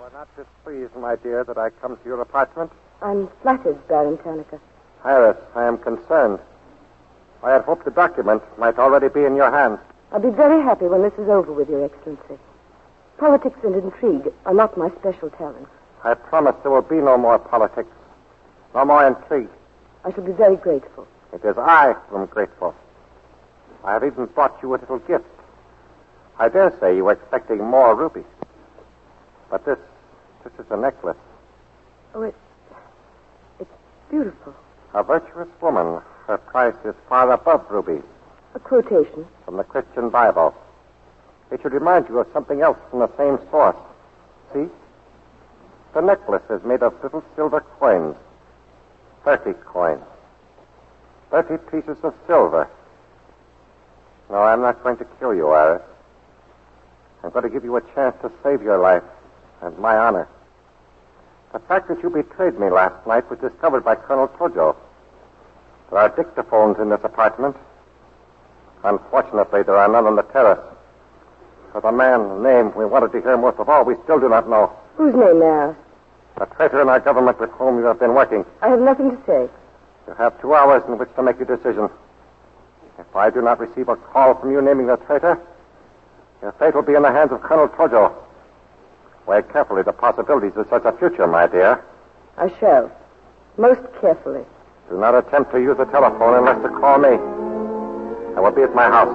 are not displeased, my dear, that I come to your apartment? I'm flattered, Baron Tanaka. Iris, I am concerned. I had hoped the document might already be in your hands. I'll be very happy when this is over with, Your Excellency. Politics and intrigue are not my special talents. I promise there will be no more politics, no more intrigue. I shall be very grateful. It is I who am grateful. I have even brought you a little gift. I dare say you were expecting more rubies. But this is a necklace. Oh, it's beautiful. A virtuous woman. Her price is far above rubies. A quotation. From the Christian Bible. It should remind you of something else from the same source. See? The necklace is made of little silver coins. 30 coins. 30 pieces of silver. No, I'm not going to kill you, Iris. I'm going to give you a chance to save your life and my honor. The fact that you betrayed me last night was discovered by Colonel Tojo. There are dictaphones in this apartment. Unfortunately, there are none on the terrace. For the man's name we wanted to hear most of all, we still do not know. Whose name, now? The traitor in our government with whom you have been working. I have nothing to say. You have 2 hours in which to make your decision. If I do not receive a call from you naming the traitor, your fate will be in the hands of Colonel Tojo. Weigh carefully the possibilities of such a future, my dear. I shall. Most carefully. Do not attempt to use the telephone unless to call me. I will be at my house.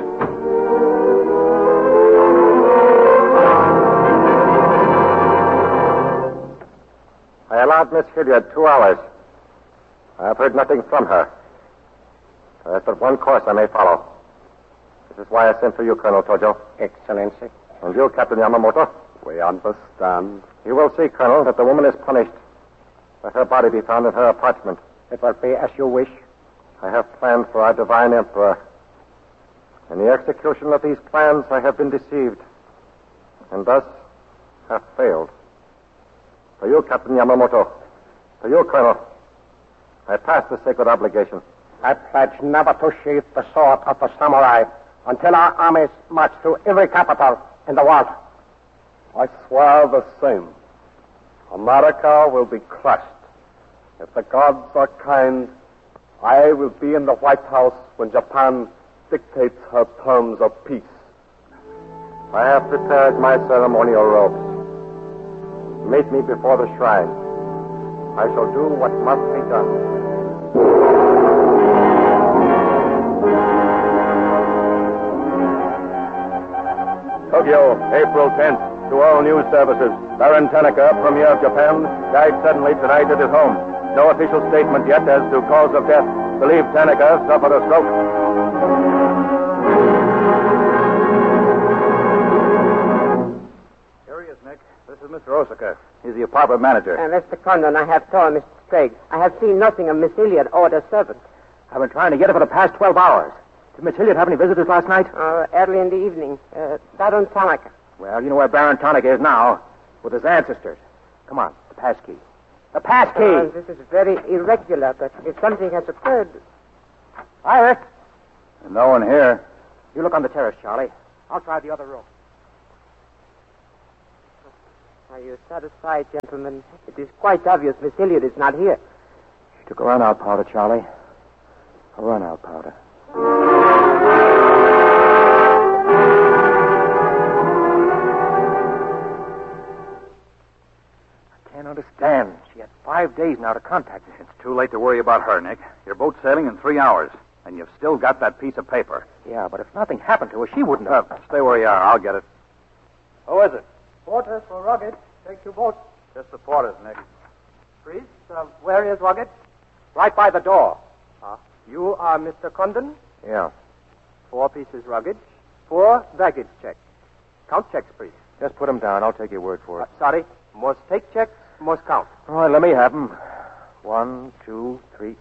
I allowed Miss Hilliard 2 hours. I have heard nothing from her. There is but one course I may follow. This is why I sent for you, Colonel Tojo. Excellency. And you, Captain Yamamoto. We understand. You will see, Colonel, that the woman is punished. Let her body be found in her apartment. It will be as you wish. I have planned for our divine emperor. In the execution of these plans, I have been deceived. And thus have failed. For you, Captain Yamamoto. For you, Colonel. I pass the sacred obligation. I pledge never to sheath the sword of the samurai until our armies march through every capital in the world. I swear the same. America will be crushed. If the gods are kind, I will be in the White House when Japan dictates her terms of peace. I have prepared my ceremonial robes. Meet me before the shrine. I shall do what must be done. Tokyo, April 10th. To all news services, Baron Tanaka, Premier of Japan, died suddenly tonight at his home. No official statement yet as to cause of death. Believed Tanaka suffered a stroke. Here he is, Nick. This is Mr. Osaka. He's the apartment manager. Mr. Condon, I have told Mr. Sprague. I have seen nothing of Miss Hilliard or the servant. I've been trying to get her for the past 12 hours. Did Miss Hilliard have any visitors last night? Early in the evening. Baron Tanaka. Well, you know where Baron Tanaka is now. With his ancestors. Come on, the pass key. The pass key! This is very irregular, but if something has occurred... Iris! No one here. You look on the terrace, Charlie. I'll try the other room. Are you satisfied, gentlemen? It is quite obvious Miss Hilliard is not here. She took a run-out powder, Charlie. A run-out powder. Understand. She had 5 days now to contact us. It's too late to worry about her, Nick. Your boat's sailing in 3 hours, and you've still got that piece of paper. Yeah, but if nothing happened to her, she wouldn't have. Stay where you are. I'll get it. Who is it? Porters for Rugged. Take 2 boats. Just the porters, Nick. Priest, where is Rugged? Right by the door. You are Mr. Condon? Yeah. 4 pieces Rugged. 4 baggage checks. Count checks, priest. Just put them down. I'll take your word for it. Sorry. Must take checks. Must count. All right, let me have them. 1, 2, 3,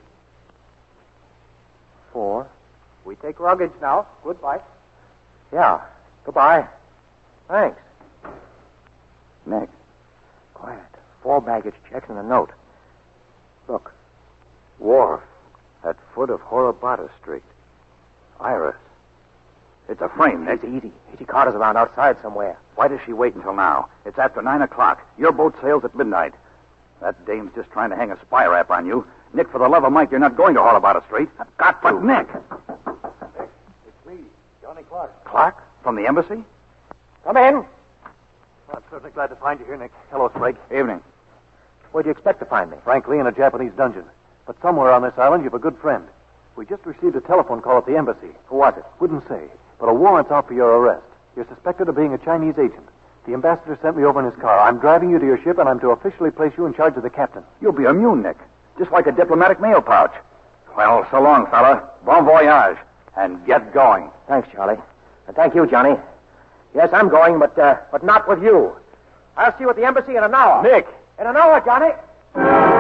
4. We take luggage now. Goodbye. Yeah. Goodbye. Thanks. Nick. Quiet. 4 baggage checks and a note. Look. Wharf. At foot of Horobata Street. Iris. It's a frame, Nick. Easy. Easy Carter's around outside somewhere. Why does she wait until now? It's after 9 o'clock. Your boat sails at midnight. That dame's just trying to hang a spy rap on you. Nick, for the love of Mike, you're not going to haul about it straight. I've got to. But, Nick. It's me, Johnny Clark. Clark? From the embassy? Come in. I'm certainly glad to find you here, Nick. Hello, Sprague. Evening. Where'd you expect to find me? Frankly, in a Japanese dungeon. But somewhere on this island, you've a good friend. We just received a telephone call at the embassy. Who was it? Wouldn't say, but a warrant's out for your arrest. You're suspected of being a Chinese agent. The ambassador sent me over in his car. I'm driving you to your ship, and I'm to officially place you in charge of the captain. You'll be immune, Nick. Just like a diplomatic mail pouch. Well, so long, fella. Bon voyage. And get going. Thanks, Charlie. And thank you, Johnny. Yes, I'm going, but not with you. I'll see you at the embassy in an hour. Nick! In an hour, Johnny.